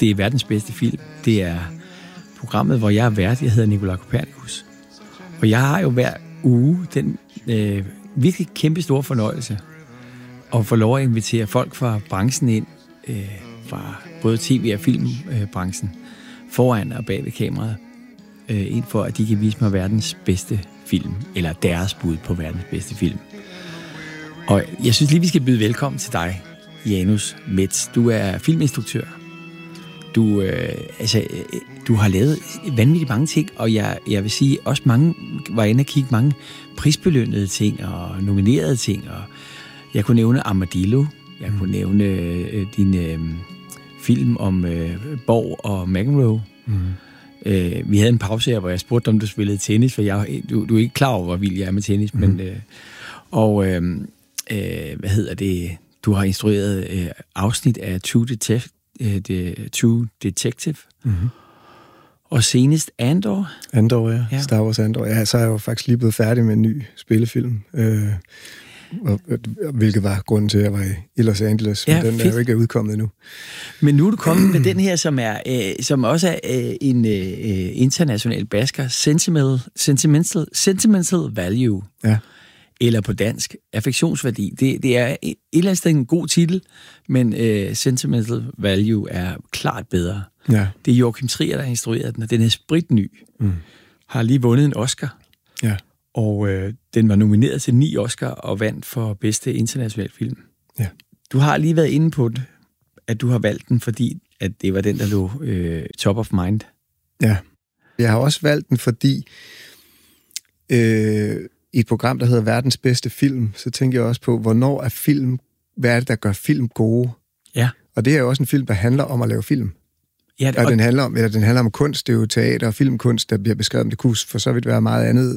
Det er verdens bedste film. Det er programmet, hvor jeg er vært. Jeg hedder Nikolaj Kopernikus. Og jeg har jo hver uge den virkelig kæmpe store fornøjelse at få lov at invitere folk fra branchen ind, fra både tv- og filmbranchen, foran og bag ved kameraet, ind for, at de kan vise mig verdens bedste film, eller deres bud på verdens bedste film. Og jeg synes lige, vi skal byde velkommen til dig, Janus Metz. Du er filminstruktør. Du har lavet vanvittigt mange ting, og jeg vil sige, også mange var inde og kigge mange prisbelønnede ting og nominerede ting. Og jeg kunne nævne Armadillo. Jeg kunne nævne din film om Borg og McEnroe. Vi havde en pause her, hvor jeg spurgte, om du spillede tennis, for du er ikke klar over, hvor vild jeg er med tennis. Men, hvad hedder det? Du har instrueret afsnit af True Detective. Og senest Andor. Andor, ja. Star Wars Andor. Ja, så er jeg jo faktisk lige blevet færdig med en ny spillefilm. Hvilket var grunden til, at jeg var i Los Angeles. Ja, men den er jo ikke udkommet endnu. Men nu er du kommet med den her, som også er en international basker. Sentimental Value. Ja. Eller på dansk, affektionsværdi. Det er et eller andet sted en god titel, men Sentimental Value er klart bedre. Ja. Det er Joachim Trier, der har instrueret den, og den er spritny. Har lige vundet en Oscar. Ja. Og den var nomineret til 9 Oscar og vandt for bedste international film. Ja. Du har lige været inde på det, at du har valgt den, fordi at det var den, der lå top of mind. Ja. Jeg har også valgt den, fordi i et program, der hedder Verdens bedste film, så tænker jeg også på, hvornår er film, hvad er det, der gør film gode? Ja. Og det er jo også en film, der handler om at lave film. Ja, og den handler om kunst, det er jo teater og filmkunst, der bliver beskrevet. Det kunne for så vidt være meget andet.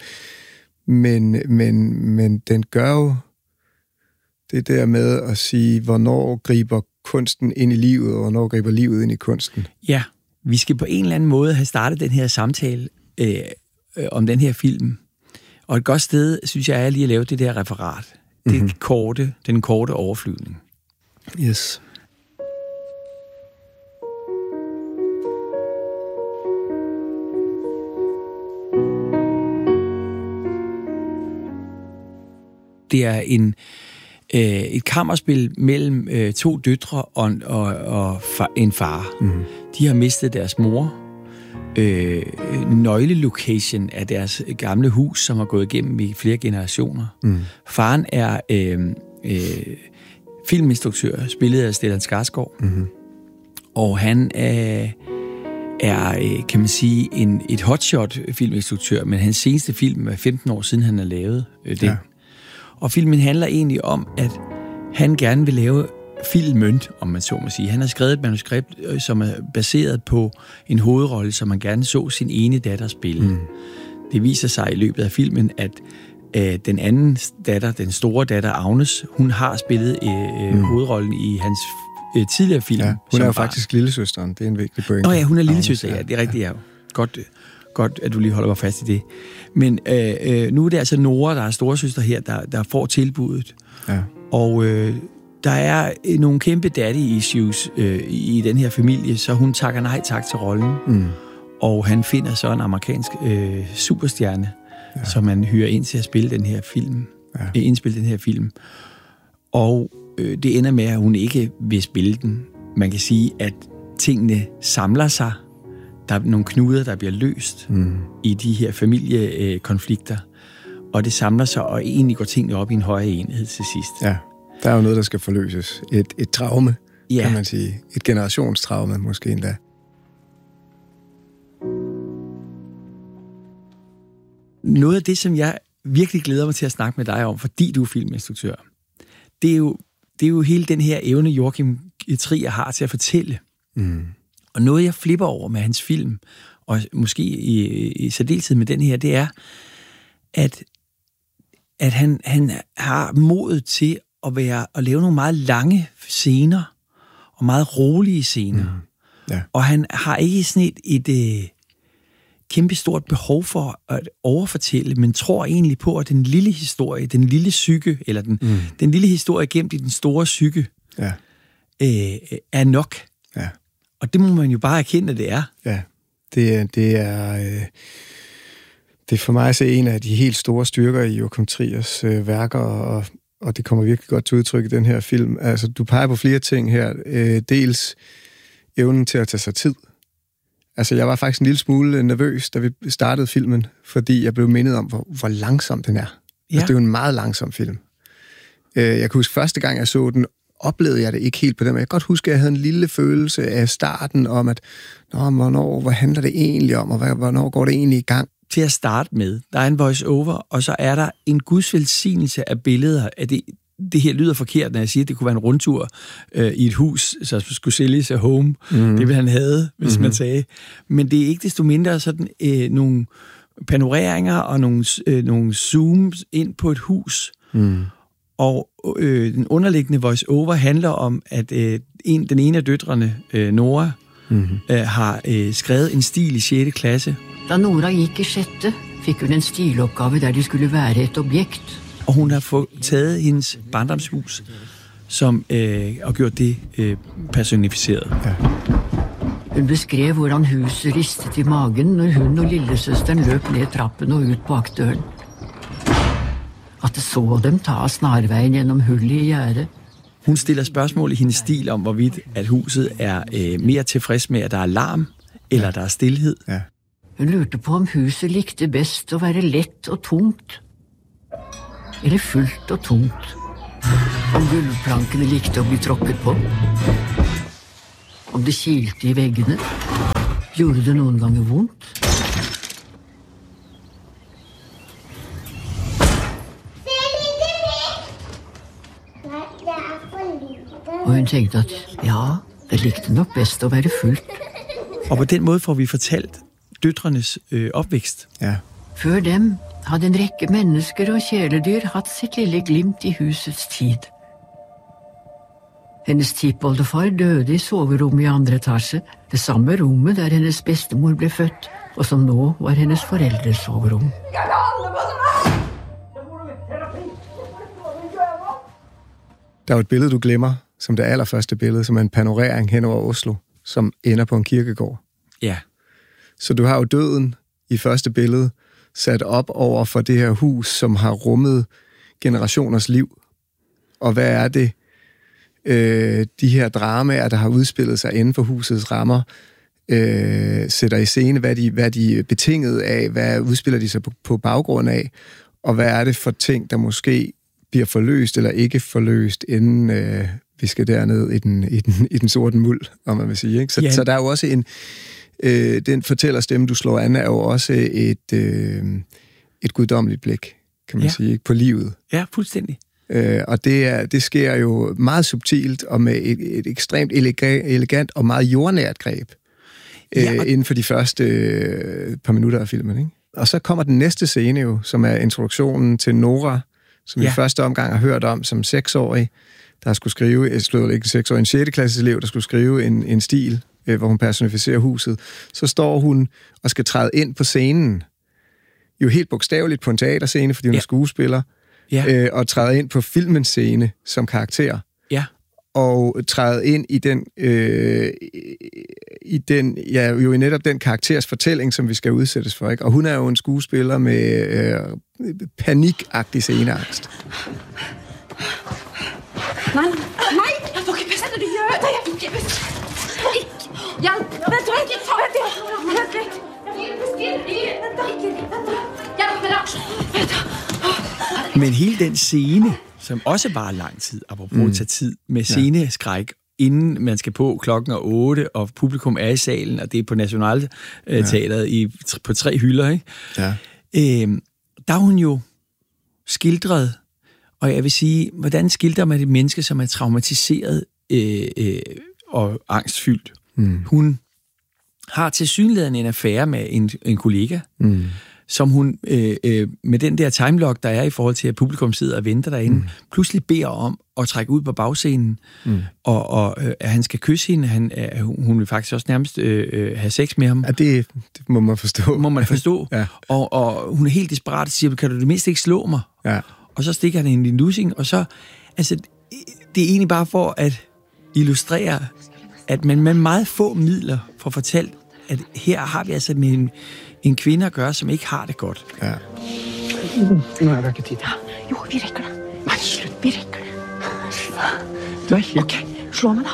Men den gør jo det der med at sige, hvornår griber kunsten ind i livet, og hvornår griber livet ind i kunsten. Ja, vi skal på en eller anden måde have startet den her samtale om den her film. Og et godt sted, synes jeg, er lige at lave det der referat. Den korte overflyvning. Yes. Det er et kammerspil mellem 2 døtre og en far. De har mistet deres mor. Nøglelocation af deres gamle hus, som har gået igennem i flere generationer. Faren er filminstruktør, spillet af Stellan Skarsgård. Og han er, kan man sige, et hotshot filminstruktør, men hans seneste film er 15 år siden, han har lavet det. Ja. Og filmen handler egentlig om, at han gerne vil lave filmen, om man så må sige. Han har skrevet et manuskript, som er baseret på en hovedrolle, som man gerne så sin ene datter spille. Det viser sig i løbet af filmen, at den anden datter, den store datter Agnes, hun har spillet hovedrollen i hans tidligere film. Ja, hun er jo faktisk lillesøsteren, det er en vigtig pointe. Ja, hun er lillesøster, ja, det er rigtigt, ja. Godt, at du lige holder mig fast i det. Men nu er det altså Nora, der er storesøster her, der får tilbuddet. Ja. Og der er nogle kæmpe daddy issues i den her familie, så hun takker nej tak til rollen. Og han finder så en amerikansk superstjerne, som man hyrer ind til at spille den her film. Indspille den her film. Og det ender med, at hun ikke vil spille den. Man kan sige, at tingene samler sig. Der er nogle knuder, der bliver løst i de her familiekonflikter. Og det samler sig, og egentlig går tingene op i en højere enhed til sidst. Ja, der er jo noget, der skal forløses. Et traume, kan man sige. Et generationstraume, måske endda. Noget af det, som jeg virkelig glæder mig til at snakke med dig om, fordi du er filminstruktør, det er jo hele den her evne, Joachim Trier har til at fortælle. Og noget, jeg flipper over med hans film, og måske i særdeleshed med den her, det er, at han har modet til at lave nogle meget lange scener, og meget rolige scener. Ja. Og han har ikke sådan et kæmpestort behov for at overfortælle, men tror egentlig på, at den lille historie, den lille psyke, eller den lille historie gemt i den store psyke, er nok. Ja. Og det må man jo bare erkende, at det er. Ja, det er for mig at se en af de helt store styrker i Joachim Triers værker, og det kommer virkelig godt til udtryk i den her film. Altså, du peger på flere ting her. Dels evnen til at tage sig tid. Altså, jeg var faktisk en lille smule nervøs, da vi startede filmen, fordi jeg blev mindet om, hvor langsom den er. Ja. Altså, det er jo en meget langsom film. Jeg kan huske, første gang jeg så den, oplevede jeg det ikke helt på den, men jeg kan godt huske, at jeg havde en lille følelse af starten om, at hvad handler det egentlig om, og hvornår går det egentlig i gang? Til at starte med, der er en voice-over, og så er der en guds velsignelse af billeder af det her lyder forkert, når jeg siger, at det kunne være en rundtur i et hus, så skulle sælges af home. Mm-hmm. Det ville han have, hvis man sagde. Men det er ikke desto mindre sådan nogle panoreringer og nogle zooms ind på et hus. Mm. Og den underliggende voice-over handler om, at den ene af døtrene, Nora, har skrevet en stil i 6. klasse. Da Nora gik i 6., fik hun en stilopgave, der de skulle være et objekt. Og hun har taget hendes barndomshus og gjort det personificeret. Ja. Hun beskrev, hvordan huset ristet i magen, når hun og lillesøsteren løb ned trappen og ud bakdøren. At det så dem tage snarvejen gennem hullet i gjerdet. Hun stiller spørgsmål i hendes stil om, hvorvidt at huset er mere tilfreds med, at der er larm, eller der er stilhed. Ja. Hun lurte på, om huset likte bedst at være let og tungt, eller fullt og tungt. Om gulvplankene likte at blive tråkket på. Om det kilte i væggene. Gjorde det nogle gange vondt. Og hun tænkte, at ja, det likte nok bedst at være fuldt. Og på den måde får vi fortalt døtrenes opvækst. Ja. Før dem havde en række mennesker og kæledyr haft sit lille glimt i husets tid. Hendes tipoldefar døde i soverummet i 2. etasje, det samme rummet der hendes bedstemor blev født, og som nå var hendes forældres soverum. Der er jo et billede, du glemmer, som det allerførste billede, som er en panorering hen over Oslo, som ender på en kirkegård. Ja. Så du har jo døden i første billede sat op over for det her hus, som har rummet generationers liv. Og hvad er det, de her dramaer, der har udspillet sig inden for husets rammer, sætter i scene, hvad de er betinget af, hvad udspiller de sig på baggrund af, og hvad er det for ting, der måske bliver forløst eller ikke forløst, inden vi skal derned i den sorte muld, om man vil sige. Ikke? Så der er jo også den fortællerstemme, du slår an, er jo også et guddommeligt blik, kan man sige, ikke? På livet. Ja, fuldstændig. Og det sker jo meget subtilt og med et ekstremt elegant og meget jordnært greb inden for de første par minutter af filmen. Ikke? Og så kommer den næste scene jo, som er introduktionen til Nora, som i første omgang har hørt om som 6-årig, der skulle skrive, en 6-årig, en 6. klasses elev, der skulle skrive en stil, hvor hun personificerer huset. Så står hun og skal træde ind på scenen, jo helt bogstaveligt på en teaterscene, fordi hun er skuespiller, og træder ind på filmens scene som karakter. Ja. Og træder ind jo i netop den karakters fortælling, som vi skal udsættes for. Ikke? Og hun er jo en skuespiller med panikagtig sceneangst. Nej, jeg får ikke bedst, når du gjør det. Jeg får ikke bedst. Jeg ved ikke, så er det. Men hele den scene, som også var lang tid, apropos tage tid, med sceneskræk, inden man skal på klokken 8, og publikum er i salen, og det er på Nationalteatret på 3 hylder, ikke? Ja. Der er hun jo skildret, og jeg vil sige, hvordan skildrer man et menneske, som er traumatiseret og angstfyldt? Hun har tilsyneladende en affære med en kollega, som hun med den der timelock, der er i forhold til, at publikum sidder og venter derinde, pludselig beder om at trække ud på bagscenen, og at han skal kysse hende. Hun vil faktisk også nærmest have sex med ham. Ja, det må man forstå. Må man forstå. Ja. Og hun er helt desperat og siger, kan du det mindst ikke slå mig? Ja. Og så stikker han en lussing, og så, altså, det er egentlig bare for at illustrere at man med meget få midler får fortalt, at her har vi altså med en kvinde at gøre, som ikke har det godt. Ja. Nå er der ikke tid. Jo, vi rekker det. Nej, slut. Vi rekker det. Du er helt... Ok, slå meg da.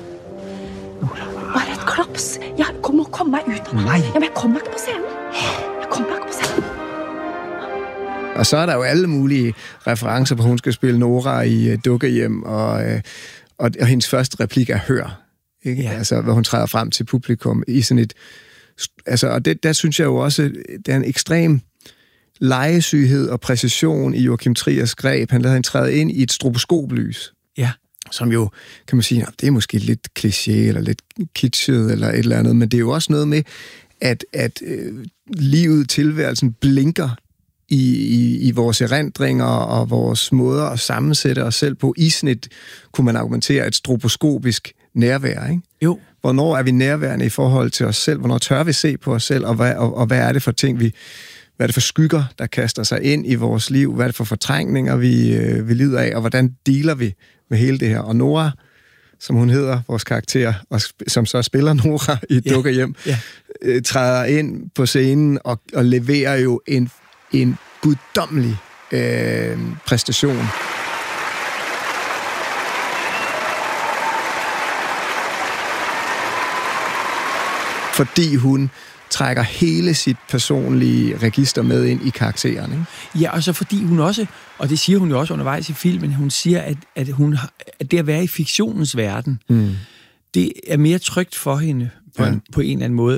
Bare et klaps. Jeg må komme meg ut av det. Nej. Jamen, jeg kommer ikke på scenen. Jeg kommer ikke på scenen. Og så er der jo alle mulige referencer på, hun skal spille Nora i Dukkehjem, og hendes første replik er hør. Ikke? Ja. Altså, hvor hun træder frem til publikum i sådan et... Altså, og der synes jeg jo også, der er en ekstrem legesyghed og præcision i Joachim Triers greb. Han lader hende træde ind i et stroboskoplys. Ja. Som jo, kan man sige, det er måske lidt kliché, eller lidt kitschet, eller et eller andet, men det er jo også noget med, at livet, tilværelsen blinker i vores erindringer og vores måder at sammensætte os selv på. I sådan et, kunne man argumentere, et stroboskopisk nærvær, ikke? Jo. Hvornår er vi nærværende i forhold til os selv? Hvornår tør vi se på os selv? Og hvad er det for ting, hvad er det for skygger, der kaster sig ind i vores liv? Hvad er det for fortrængninger, vi lider af? Og hvordan dealer vi med hele det her? Og Nora, som hun hedder, vores karakter, og som så spiller Nora i Dukkehjem, træder ind på scenen og leverer jo en guddommelig præstation. Fordi hun trækker hele sit personlige register med ind i karakteren. Ikke? Ja, og så fordi hun også, og det siger hun jo også undervejs i filmen, hun siger, at det at være i fiktionens verden, det er mere trygt for hende på en eller anden måde.